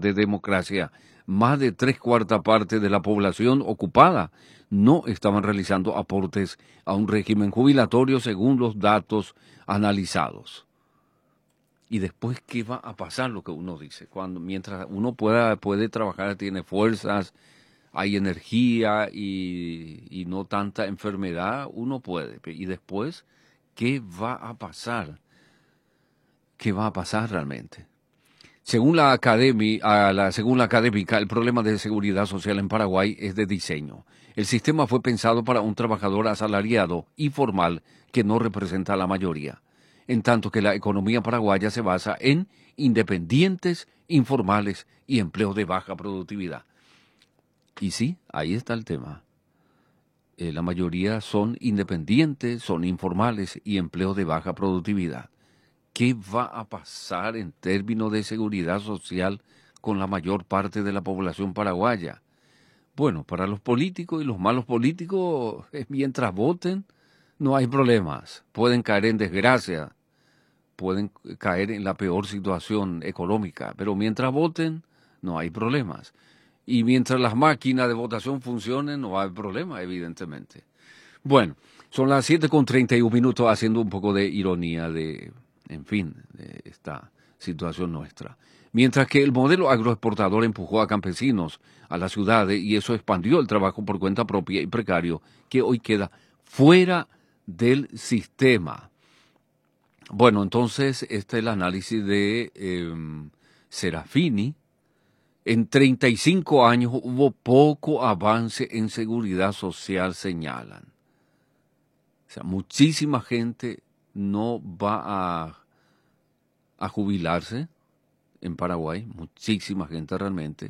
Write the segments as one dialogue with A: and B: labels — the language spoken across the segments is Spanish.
A: de democracia, más de 3/4 de la población ocupada no estaban realizando aportes a un régimen jubilatorio según los datos analizados. Y después, ¿qué va a pasar? Lo que uno dice, mientras uno puede trabajar, tiene fuerzas, hay energía y no tanta enfermedad, uno puede. Y después, ¿qué va a pasar? ¿Qué va a pasar realmente? Según la académica, el problema de seguridad social en Paraguay es de diseño. El sistema fue pensado para un trabajador asalariado y formal que no representa a la mayoría, en tanto que la economía paraguaya se basa en independientes, informales y empleos de baja productividad. Y sí, ahí está el tema. La mayoría son independientes, son informales y empleos de baja productividad. ¿Qué va a pasar en términos de seguridad social con la mayor parte de la población paraguaya? Bueno, para los políticos y los malos políticos, mientras voten, no hay problemas. Pueden caer en desgracia, pueden caer en la peor situación económica, pero mientras voten, no hay problemas. Y mientras las máquinas de votación funcionen, no hay problema, evidentemente. Bueno, son las 7:31, haciendo un poco de ironía de esta situación nuestra. Mientras que el modelo agroexportador empujó a campesinos a las ciudades y eso expandió el trabajo por cuenta propia y precario que hoy queda fuera del sistema. Bueno, entonces este es el análisis de Serafini. En 35 años hubo poco avance en seguridad social, señalan. O sea, muchísima gente no va a jubilarse en Paraguay, muchísima gente realmente.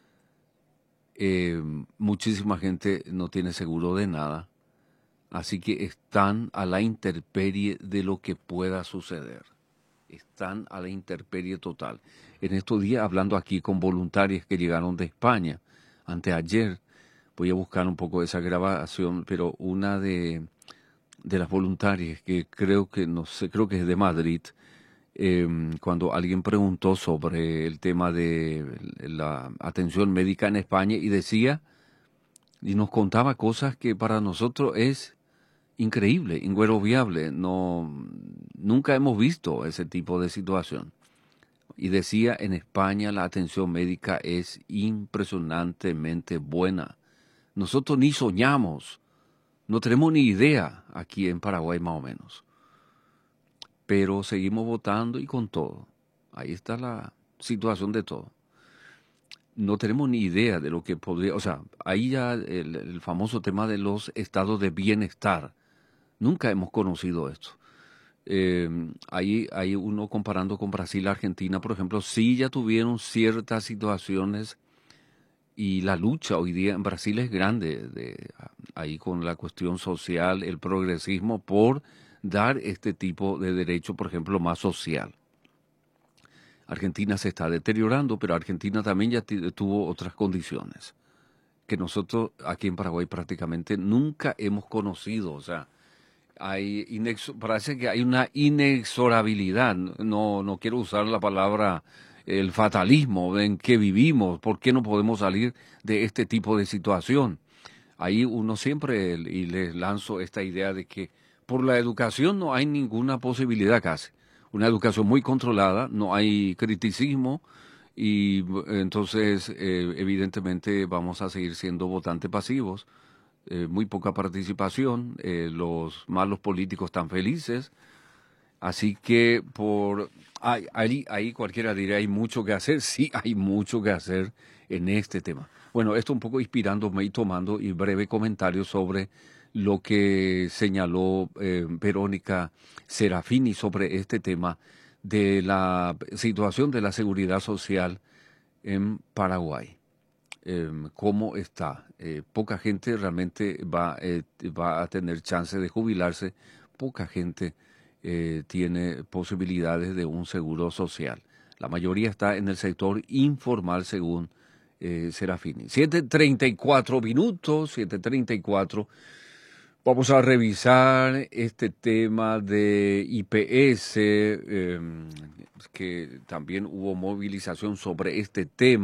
A: Muchísima gente no tiene seguro de nada, así que están a la intemperie de lo que pueda suceder. Están a la intemperie total. En estos días, hablando aquí con voluntarias que llegaron de España, anteayer, voy a buscar un poco esa grabación, pero una de las voluntarias que creo que, no sé, creo que es de Madrid, cuando alguien preguntó sobre el tema de la atención médica en España y decía, y nos contaba cosas que para nosotros es increíble, ingueroviable, nunca hemos visto ese tipo de situación. Y decía, en España la atención médica es impresionantemente buena. Nosotros ni soñamos, no tenemos ni idea aquí en Paraguay más o menos. Pero seguimos votando y con todo. Ahí está la situación de todo. No tenemos ni idea de lo que podría, o sea, ahí ya el famoso tema de los estados de bienestar. Nunca hemos conocido esto. Ahí uno comparando con Brasil, Argentina, por ejemplo, sí ya tuvieron ciertas situaciones y la lucha hoy día en Brasil es grande, ahí con la cuestión social, el progresismo por dar este tipo de derecho, por ejemplo, más social. Argentina se está deteriorando, pero Argentina también ya tuvo otras condiciones que nosotros aquí en Paraguay prácticamente nunca hemos conocido. O sea, parece que hay una inexorabilidad. No quiero usar la palabra el fatalismo en que vivimos. ¿Por qué no podemos salir de este tipo de situación? Ahí uno siempre, y les lanzo esta idea de que por la educación no hay ninguna posibilidad casi. Una educación muy controlada, no hay criticismo y entonces evidentemente vamos a seguir siendo votantes pasivos, muy poca participación, los malos políticos están felices, así que ahí cualquiera diría hay mucho que hacer, sí hay mucho que hacer en este tema. Bueno, esto un poco inspirándome y tomando y breve comentario sobre lo que señaló Verónica Serafini sobre este tema de la situación de la seguridad social en Paraguay. ¿Cómo está? Poca gente realmente va a tener chance de jubilarse, poca gente tiene posibilidades de un seguro social. La mayoría está en el sector informal, según Serafini. 7:34, 7:34. Vamos a revisar este tema de IPS, que también hubo movilización sobre este tema.